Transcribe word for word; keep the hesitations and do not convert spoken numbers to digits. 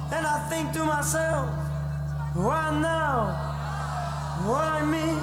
And I think to myself, why now? Why me?